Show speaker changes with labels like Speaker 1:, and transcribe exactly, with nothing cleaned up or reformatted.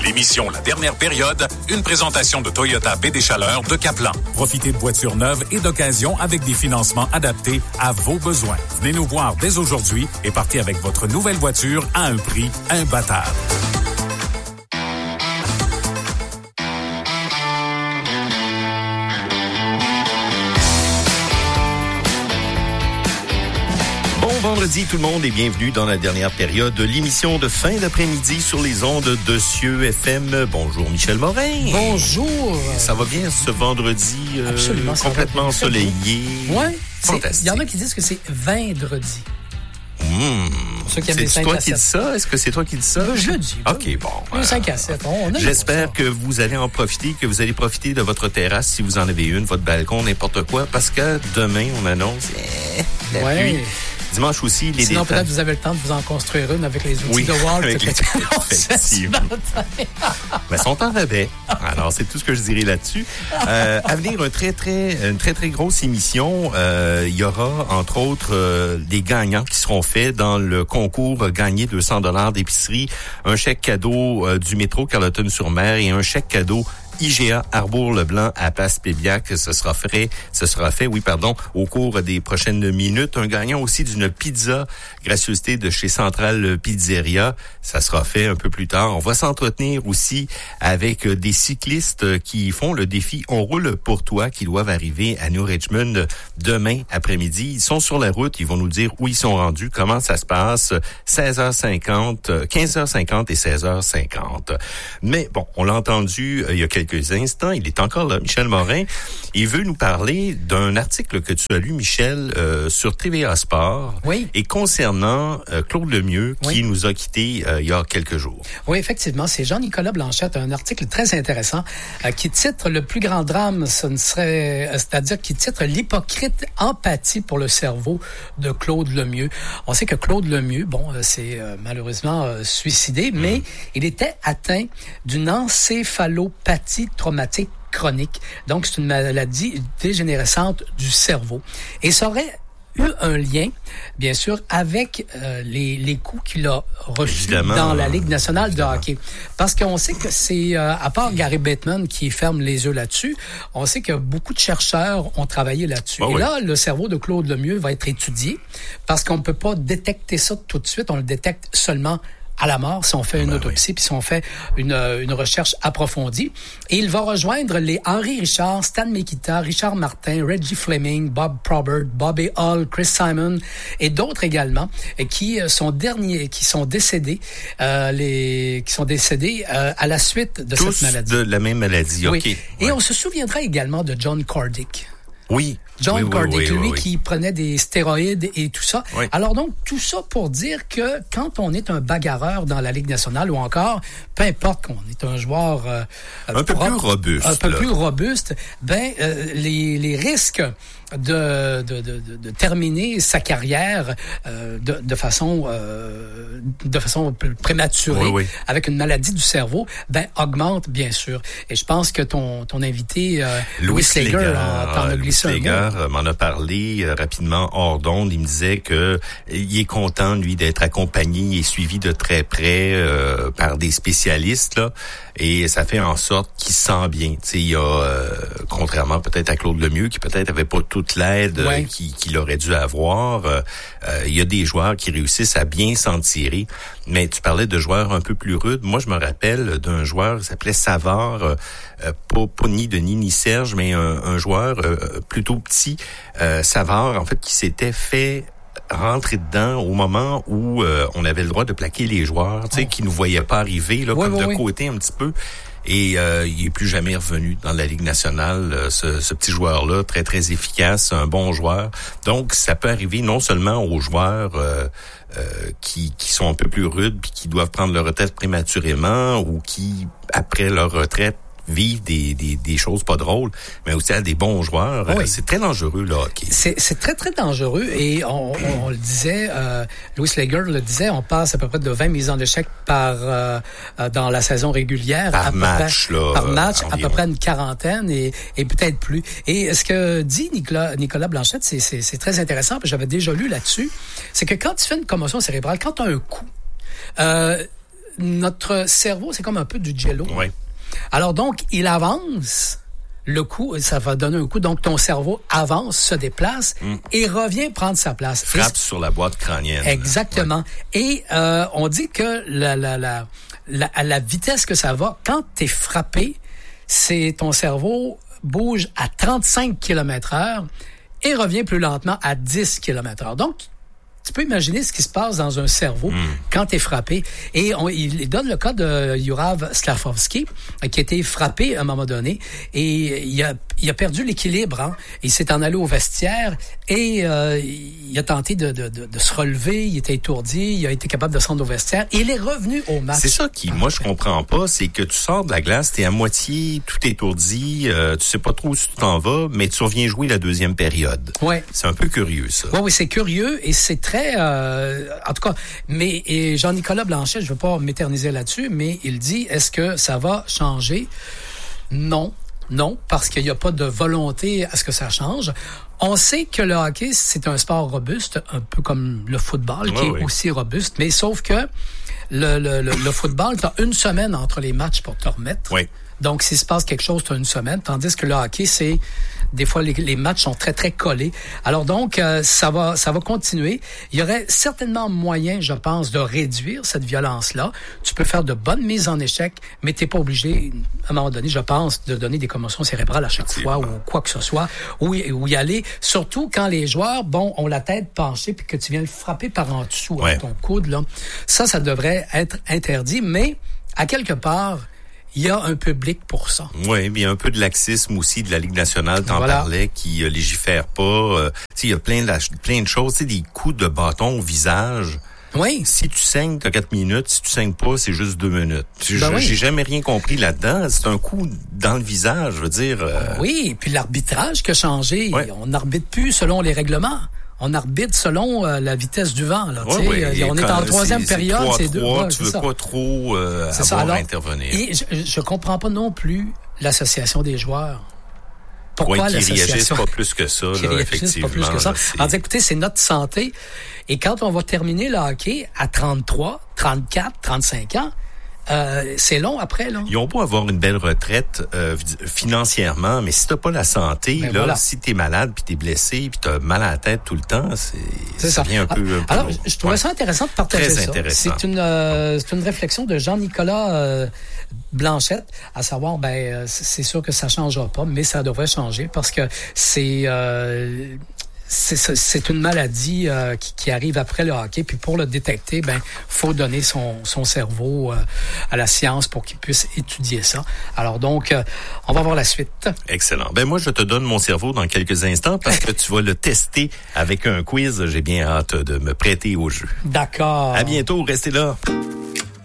Speaker 1: L'émission La Dernière Période, une présentation de Toyota Baie des Chaleurs de Caplan. Profitez de voitures neuves et d'occasion avec des financements adaptés à vos besoins. Venez nous voir dès aujourd'hui et partez avec votre nouvelle voiture à un prix imbattable.
Speaker 2: Vendredi, tout le monde, et bienvenue dans la dernière période de l'émission de fin d'après-midi sur les ondes de Cieux F M. Bonjour Michel Morin.
Speaker 3: Bonjour.
Speaker 2: Ça va bien ce vendredi euh,
Speaker 3: Absolument,
Speaker 2: complètement ensoleillé.
Speaker 3: Oui,
Speaker 2: fantastique.
Speaker 3: Il y en a qui disent que c'est vendredi.
Speaker 2: Mmh. C'est toi qui dis ça? Est-ce que c'est toi qui dis ça?
Speaker 3: Ben, je le dis.
Speaker 2: OK, bon.
Speaker 3: Le cinq à sept. On a
Speaker 2: J'espère que vous allez en profiter, que vous allez profiter de votre terrasse, si vous en avez une, votre balcon, n'importe quoi, parce que demain, on annonce eh, la
Speaker 3: ouais.
Speaker 2: pluie. Dimanche aussi, les
Speaker 3: Sinon,
Speaker 2: détails.
Speaker 3: peut-être vous avez le temps de vous en construire une avec les outils
Speaker 2: oui,
Speaker 3: de Walt.
Speaker 2: avec les... Effectivement. Mais sont en rabais. Alors, c'est tout ce que je dirais là-dessus. Euh, à venir, un très, très, une très, très grosse émission. Euh, il y aura, entre autres, euh, des gagnants qui seront faits dans le concours Gagner deux cents dollars d'épicerie, un chèque cadeau euh, du métro Carleton-sur-Mer et un chèque cadeau I G A Arbour-le-Blanc à Place-Pébiac. Ce sera fait, ce sera fait, oui, pardon, au cours des prochaines minutes. Un gagnant aussi d'une pizza, gracieuseté de chez Centrale Pizzeria. Ça sera fait un peu plus tard. On va s'entretenir aussi avec des cyclistes qui font le défi On roule pour toi, qui doivent arriver à New Richmond demain après-midi. Ils sont sur la route. Ils vont nous dire où ils sont rendus, comment ça se passe. seize heures cinquante, quinze heures cinquante et seize heures cinquante. Mais bon, on l'a entendu euh, il y a quelques instants. Il est encore là, Michel Morin. Il veut nous parler d'un article que tu as lu, Michel, euh, sur T V A Sport.
Speaker 3: Oui. Et
Speaker 2: concernant euh, Claude Lemieux, qui oui. nous a quittés euh, il y a quelques jours.
Speaker 3: Oui, effectivement. C'est Jean-Nicolas Blanchette, un article très intéressant euh, qui titre « Le plus grand drame, ce ne serait... Euh, » c'est-à-dire qui titre « L'hypocrite empathie pour le cerveau de Claude Lemieux ». On sait que Claude Lemieux, bon, euh, c'est euh, malheureusement euh, suicidé, mmh. mais il était atteint d'une encéphalopathie traumatique chronique. Donc, c'est une maladie dégénérescente du cerveau. Et ça aurait eu un lien, bien sûr, avec euh, les, les coups qu'il a reçus Évidemment. dans la Ligue nationale Évidemment. de hockey. Parce qu'on sait que c'est, euh, à part Gary Bettman qui ferme les yeux là-dessus, on sait que beaucoup de chercheurs ont travaillé là-dessus. Oh Et oui. là, le cerveau de Claude Lemieux va être étudié parce qu'on ne peut pas détecter ça tout de suite. On le détecte seulement à la mort, si on fait une ben autopsie, oui. puis si on fait une, une recherche approfondie. Et il va rejoindre les Henri Richard, Stan Mikita, Richard Martin, Reggie Fleming, Bob Probert, Bobby Hull, Chris Simon et d'autres également, qui sont derniers, qui sont décédés, euh, les, qui sont décédés euh, à la suite de
Speaker 2: Tous
Speaker 3: cette maladie.
Speaker 2: de la même maladie,
Speaker 3: oui.
Speaker 2: OK.
Speaker 3: Et
Speaker 2: ouais.
Speaker 3: on se souviendra également de John Cordick.
Speaker 2: Oui.
Speaker 3: John
Speaker 2: oui,
Speaker 3: Cordick,
Speaker 2: oui, oui,
Speaker 3: lui
Speaker 2: oui, oui.
Speaker 3: qui prenait des stéroïdes et tout ça. Oui. Alors donc, tout ça pour dire que quand on est un bagarreur dans la Ligue nationale ou encore, peu importe qu'on est un joueur... Euh,
Speaker 2: un peu plus robuste.
Speaker 3: Un peu
Speaker 2: là.
Speaker 3: plus robuste, ben euh, les, les risques de, de, de, de, de terminer sa carrière euh, de, de façon euh, de façon prématurée,
Speaker 2: oui, oui.
Speaker 3: avec une maladie du cerveau, ben augmentent bien sûr. Et je pense que ton, ton invité, euh, Louis Slager, t'en a glissé un mot.
Speaker 2: M'en a parlé euh, rapidement hors d'onde. Il me disait que il est content, lui, d'être accompagné et suivi de très près euh, par des spécialistes, là, et ça fait en sorte qu'il se sent bien. Tu sais, il y a, euh, contrairement peut-être à Claude Lemieux, qui peut-être avait pas toute l'aide ouais. euh, qu'il, qu'il aurait dû avoir, euh, euh, il y a des joueurs qui réussissent à bien s'en tirer. Mais tu parlais de joueurs un peu plus rudes. Moi, je me rappelle d'un joueur qui s'appelait Savard, euh, pas, pas ni Denis ni Serge, mais un, un joueur euh, plutôt petit, euh, Savard, en fait, qui s'était fait rentrer dedans au moment où euh, on avait le droit de plaquer les joueurs, tu sais, oh. qui nous voyaient pas arriver, là, oui, comme oui, de oui. côté un petit peu. Et euh, il est plus jamais revenu dans la Ligue nationale, euh, ce, ce petit joueur-là, très, très efficace, un bon joueur. Donc, ça peut arriver non seulement aux joueurs euh, euh, qui, qui sont un peu plus rudes puis qui doivent prendre leur retraite prématurément ou qui, après leur retraite, vivent des, des, des choses pas drôles, mais aussi à des bons joueurs. Oui. C'est très dangereux, le hockey.
Speaker 3: C'est, c'est très, très dangereux. Et on, on, on le disait, euh, Louis Slager le disait, on passe à peu près de vingt mises en échec par euh, dans la saison régulière.
Speaker 2: Par
Speaker 3: à
Speaker 2: match,
Speaker 3: peu près,
Speaker 2: là.
Speaker 3: Par match,
Speaker 2: environ.
Speaker 3: à peu près une quarantaine et, et peut-être plus. Et ce que dit Nicolas, Nicolas Blanchette, c'est, c'est, c'est très intéressant, parce que j'avais déjà lu là-dessus, c'est que quand tu fais une commotion cérébrale, quand tu as un coup, euh, notre cerveau, c'est comme un peu du jello.
Speaker 2: Oui.
Speaker 3: Alors donc, il avance le coup, ça va donner un coup. Donc, ton cerveau avance, se déplace mm. et revient prendre sa place.
Speaker 2: Frappe et, sur la boîte crânienne.
Speaker 3: Exactement. Ouais. Et euh, on dit que la, la, la, la, à la vitesse que ça va, quand t'es frappé, c'est ton cerveau bouge à trente-cinq kilomètres heure et revient plus lentement à dix kilomètres heure. Donc, tu peux imaginer ce qui se passe dans un cerveau mm. quand tu es frappé. Et on, il donne le cas de Yourav Slavkovski, qui a été frappé à un moment donné, et il a, il a perdu l'équilibre. Hein. Il s'est en allé au vestiaire et euh, il a tenté de, de, de, de se relever, il était étourdi, il a été capable de se rendre au vestiaire, et il est revenu au match.
Speaker 2: C'est ça qui, ah, moi, je comprends pas, c'est que tu sors de la glace, t'es à moitié tout étourdi, euh, tu sais pas trop où tu t'en vas, mais tu reviens jouer la deuxième période.
Speaker 3: Ouais.
Speaker 2: C'est un peu curieux, ça.
Speaker 3: Oui, oui, c'est curieux, et c'est très Très, euh, en tout cas, mais et Jean-Nicolas Blanchet, je ne veux pas m'éterniser là-dessus, mais il dit, est-ce que ça va changer? Non, non, parce qu'il n'y a pas de volonté à ce que ça change. On sait que le hockey, c'est un sport robuste, un peu comme le football, qui oh, est oui. aussi robuste, mais sauf que le, le, le, le football, tu as une semaine entre les matchs pour te remettre.
Speaker 2: Oui.
Speaker 3: Donc, s'il se passe quelque chose, tu as une semaine, tandis que le hockey, c'est des fois, les, les matchs sont très, très collés. Alors donc, euh, ça va ça va continuer. Il y aurait certainement moyen, je pense, de réduire cette violence-là. Tu peux faire de bonnes mises en échec, mais tu n'es pas obligé, à un moment donné, je pense, de donner des commotions cérébrales à chaque fois ou quoi que ce soit, ou, ou y aller. Surtout quand les joueurs, bon, ont la tête penchée puis que tu viens le frapper par en dessous ouais. avec ton coude, là. Ça, ça devrait être interdit, mais à quelque part, il y a un public pour ça.
Speaker 2: Oui, mais il y a un peu de laxisme aussi de la Ligue nationale, t'en voilà. parlais, qui euh, légifère pas. Euh, il y a plein de, plein de choses, des coups de bâton au visage.
Speaker 3: Oui.
Speaker 2: Si tu saignes, t'as quatre minutes. Si tu saignes pas, c'est juste deux minutes. Ben je, oui. J'ai jamais rien compris là-dedans. C'est un coup dans le visage, je veux dire. Euh...
Speaker 3: Oui, puis l'arbitrage qui a changé. Oui. On n'arbitre plus selon les règlements. On arbitre selon euh, la vitesse du vent. Là, ouais, ouais, on est en troisième c'est, période.
Speaker 2: C'est,
Speaker 3: c'est deux.
Speaker 2: Ouais,
Speaker 3: tu
Speaker 2: veux
Speaker 3: ça.
Speaker 2: pas trop euh, avoir ça. Alors, à intervenir.
Speaker 3: Et je, je comprends pas non plus l'association des joueurs. Pourquoi
Speaker 2: ouais, qui
Speaker 3: l'association?
Speaker 2: réagissent pas plus que ça,
Speaker 3: qui
Speaker 2: là, effectivement.
Speaker 3: Pas plus que ça.
Speaker 2: Là, c'est...
Speaker 3: Alors, écoutez, c'est notre santé. Et quand on va terminer le hockey à trente-trois, trente-quatre, trente-cinq ans, Euh, c'est long après, là.
Speaker 2: Ils ont beau avoir une belle retraite euh, financièrement, mais si t'as pas la santé, ben là, voilà. si t'es malade, puis t'es blessé, puis t'as mal à la tête tout le temps, c'est, c'est ça vient un peu... Un peu
Speaker 3: Alors, long. je trouvais ouais. ça intéressant de partager
Speaker 2: Très
Speaker 3: ça.
Speaker 2: Intéressant.
Speaker 3: C'est une, euh, c'est une réflexion de Jean-Nicolas euh, Blanchette, à savoir, ben, c'est sûr que ça changera pas, mais ça devrait changer parce que c'est... Euh, C'est, c'est une maladie euh, qui, qui arrive après le hockey. Puis pour le détecter, ben faut donner son, son cerveau euh, à la science pour qu'il puisse étudier ça. Alors donc, euh, on va voir la suite.
Speaker 2: Excellent. Ben moi, je te donne mon cerveau dans quelques instants parce que tu vas le tester avec un quiz. J'ai bien hâte de me prêter au jeu.
Speaker 3: D'accord.
Speaker 2: À bientôt. Restez là.